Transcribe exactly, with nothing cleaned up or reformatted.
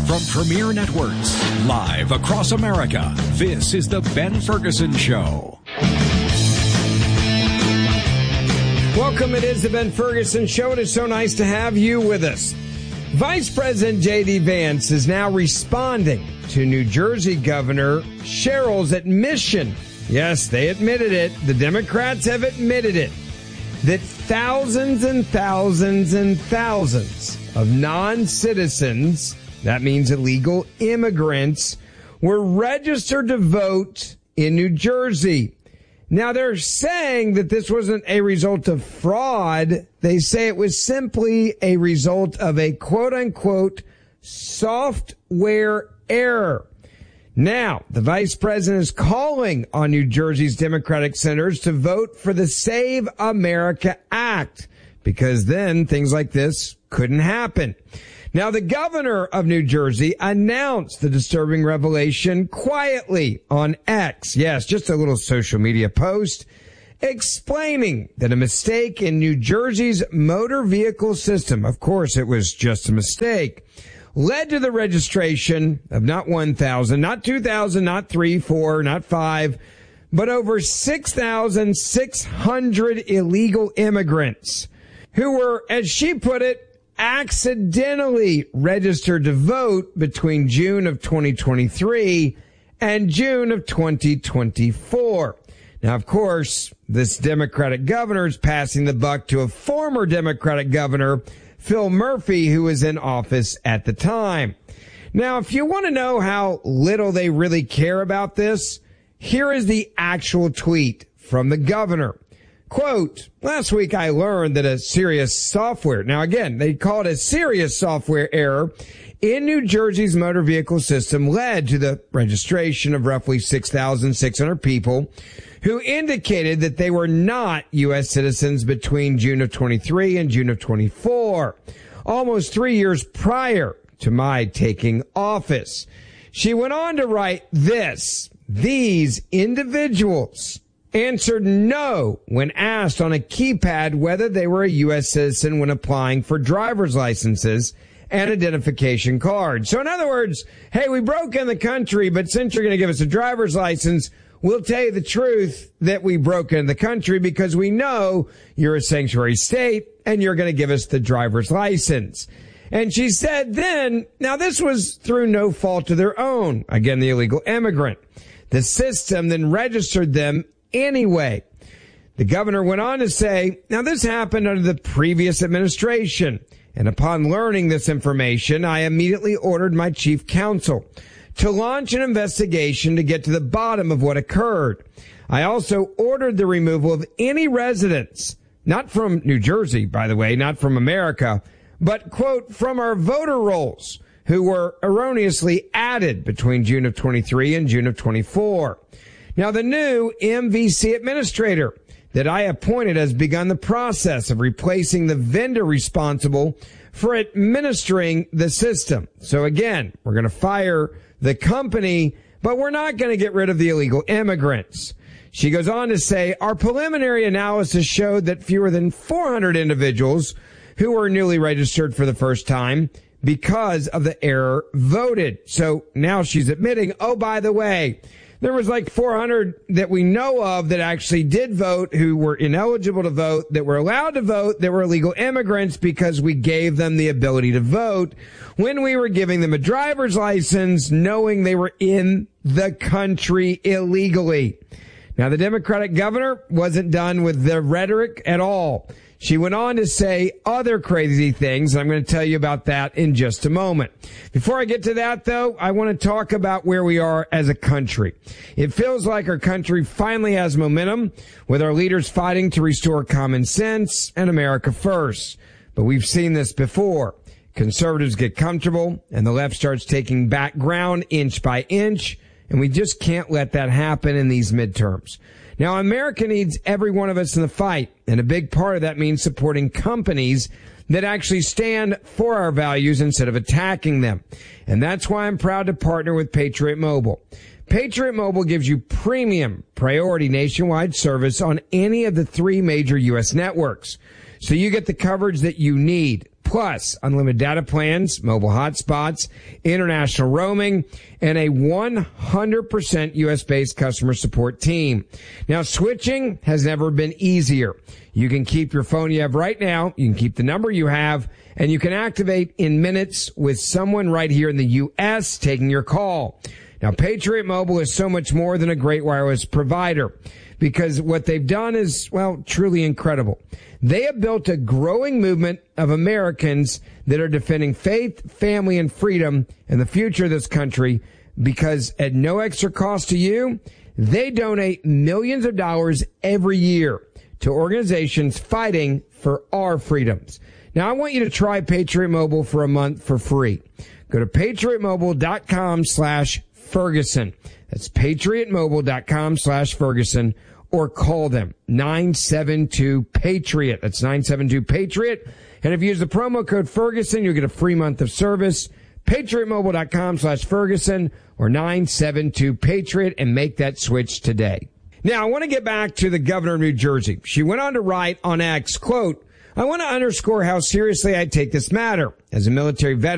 From Premier Networks, live across America, this is The Ben Ferguson Show. Welcome, it is The Ben Ferguson Show. It is so nice to have you with us. Vice President J D. Vance is now responding to New Jersey Governor Sherrill's admission. Yes, they admitted it. The Democrats have admitted it. That thousands and thousands and thousands of non-citizens, that means illegal immigrants, were registered to vote in New Jersey. Now, they're saying that this wasn't a result of fraud. They say it was simply a result of a quote-unquote software error. Now, the vice president is calling on New Jersey's Democratic senators to vote for the Save America Act, because then things like this couldn't happen. Now, the governor of New Jersey announced the disturbing revelation quietly on X. Yes, just a little social media post explaining that a mistake in New Jersey's motor vehicle system, of course it was just a mistake, led to the registration of not one thousand, not two thousand, not three, four, not five, but over six thousand six hundred illegal immigrants who were, as she put it, accidentally registered to vote between June of twenty twenty-three and June of twenty twenty-four. Now, of course, this Democratic governor is passing the buck to a former Democratic governor, Phil Murphy, who was in office at the time. Now, if you want to know how little they really care about this, here is the actual tweet from the governor. Quote, last week I learned that a serious software, now again, they call it a serious software error in New Jersey's motor vehicle system led to the registration of roughly six thousand six hundred people who indicated that they were not U S citizens between June of twenty-three and June of twenty-four, almost three years prior to my taking office. She went on to write this: these individuals answered no when asked on a keypad whether they were a U S citizen when applying for driver's licenses and identification cards. So in other words, hey, we broke in the country, but since you're going to give us a driver's license, we'll tell you the truth that we broke in the country because we know you're a sanctuary state and you're going to give us the driver's license. And she said then, now this was through no fault of their own. Again, the illegal immigrant. The system then registered them anyway. The governor went on to say, now this happened under the previous administration, and upon learning this information, I immediately ordered my chief counsel to launch an investigation to get to the bottom of what occurred. I also ordered the removal of any residents, not from New Jersey, by the way, not from America, but, quote, from our voter rolls, who were erroneously added between June of twenty-three and June of twenty-four. Now, the new M V C administrator that I appointed has begun the process of replacing the vendor responsible for administering the system. So again, we're going to fire the company, but we're not going to get rid of the illegal immigrants. She goes on to say, our preliminary analysis showed that fewer than four hundred individuals who were newly registered for the first time because of the error voted. So now she's admitting, oh, by the way, there was like four hundred that we know of that actually did vote, who were ineligible to vote, that were allowed to vote, that were illegal immigrants because we gave them the ability to vote when we were giving them a driver's license, knowing they were in the country illegally. Now, the Democratic governor wasn't done with the rhetoric at all. She went on to say other crazy things, and I'm going to tell you about that in just a moment. Before I get to that, though, I want to talk about where we are as a country. It feels like our country finally has momentum, with our leaders fighting to restore common sense and America first. But we've seen this before. Conservatives get comfortable, and the left starts taking back ground inch by inch, and we just can't let that happen in these midterms. Now, America needs every one of us in the fight, and a big part of that means supporting companies that actually stand for our values instead of attacking them. And that's why I'm proud to partner with Patriot Mobile. Patriot Mobile gives you premium priority nationwide service on any of the three major U S networks. So you get the coverage that you need. plus unlimited data plans, mobile hotspots, international roaming, and a one hundred percent U S-based customer support team. Now, switching has never been easier. You can keep your phone you have right now, you can keep the number you have, and you can activate in minutes with someone right here in the U S taking your call. Now, Patriot Mobile is so much more than a great wireless provider, because what they've done is, well, truly incredible. They have built a growing movement of Americans that are defending faith, family, and freedom in the future of this country, because at no extra cost to you, they donate millions of dollars every year to organizations fighting for our freedoms. Now, I want you to try Patriot Mobile for a month for free. Go to patriotmobile.com slash Ferguson. That's patriotmobile.com slash Ferguson, or call them nine seven two PATRIOT. That's nine seven two PATRIOT. And if you use the promo code Ferguson, you'll get a free month of service. patriotmobile.com slash Ferguson or nine seven two PATRIOT, and make that switch today. Now, I want to get back to the governor of New Jersey. She went on to write on X, quote, "I want to underscore how seriously I take this matter. As a military veteran,